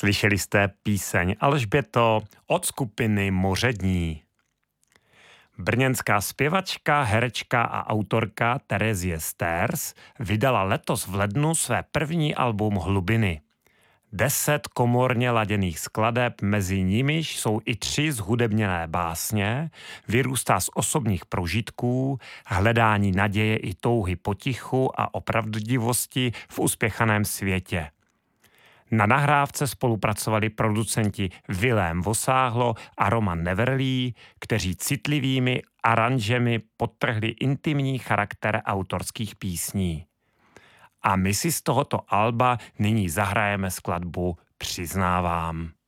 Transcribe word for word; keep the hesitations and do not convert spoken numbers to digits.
Slyšeli jste píseň Alžběto od skupiny Mořední. Brněnská zpěvačka, herečka a autorka Terezie Sters vydala letos v lednu své první album Hlubiny. Deset komorně laděných skladeb, mezi nimiž jsou i tři zhudebněné básně, vyrůstá z osobních prožitků, hledání naděje i touhy potichu a opravdivosti v uspěchaném světě. Na nahrávce spolupracovali producenti Vilém Vosáhlo a Roman Neverlí, kteří citlivými aranžemi podtrhli intimní charakter autorských písní. A my si z tohoto alba nyní zahrajeme skladbu Přiznávám.